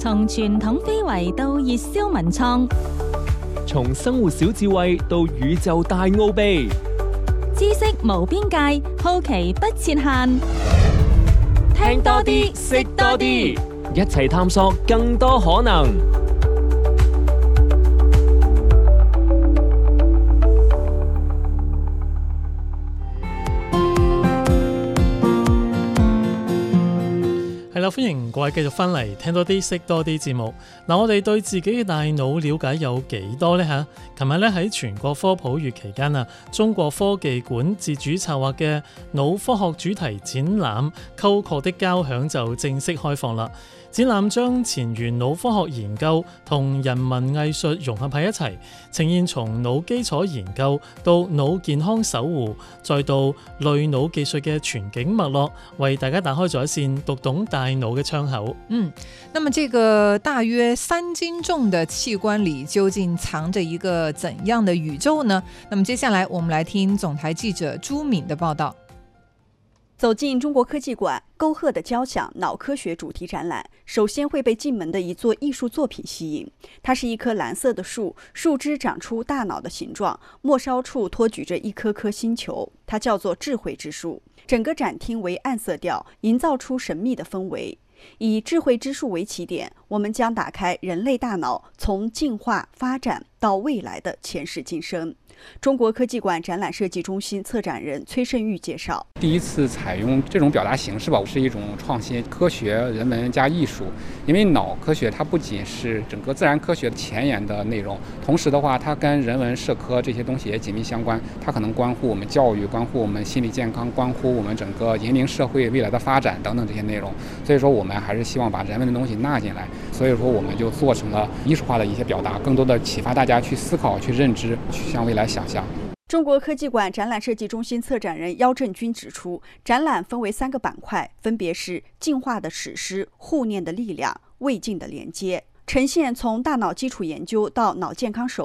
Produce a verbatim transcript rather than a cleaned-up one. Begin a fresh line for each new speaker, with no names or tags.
從傳統非遺到熱銷文創，
從生活小智慧到宇宙大奧秘，
知識無邊界，好奇不設限。
聽多啲，識多啲，一齊探索更多可能。
係啦，歡迎各位繼續翻嚟聽多啲識多啲節目。嗱，我哋對自己嘅大腦了解有幾多呢？嚇，琴日咧喺全國科普月期間啊，中國科技館自主策劃嘅腦科學主題展覽《溝壑的交響》就正式開放啦。展覽將前沿腦科學研究同人文藝術融合喺一齊，呈現從腦基礎研究到腦健康守護，再到類腦技術嘅全景脈絡，為大家打開咗一扇讀懂大腦嘅窗口。
嗯，那麼這個大約三斤重的器官裡究竟藏着一個怎樣的宇宙呢？那麼接下來我們來聽總台記者朱敏的報道。
走進中國科技館，溝壑的交響腦科學主題展覽，首先會被進門的一座藝術作品吸引。它是一棵藍色的樹，樹枝長出大腦的形狀，末梢處托舉着一顆顆星球，它叫做智慧之樹。整個展廳為暗色調，營造出神秘的氛圍。以智慧之樹為起點，我們將打開人類大腦從進化發展到未來的前世今生。中國科技館展覽設計中心策展人崔勝玉介紹，
第一次採用這種表達形式吧，是一種創新，科學、人文加藝術。因為腦科學它不僅是整個自然科學前沿的內容，同時的話，它跟人文社科這些東西也緊密相關。它可能關乎我們教育，關乎我們心理健康，關乎我們整個人民社會未來的發展等等這些內容。所以說，我們還是希望把人文的東西納進來。所以說，我們就做成了藝術化的一些表達，更多的啟發大家去思考、去認知、去向未來想象。
中國科技館展覽設計中心策展人姚振軍指出，展覽分為三個板塊，分別是進化的史詩、護念的力量、未盡的連接，呈現從大腦基礎研究到腦健康守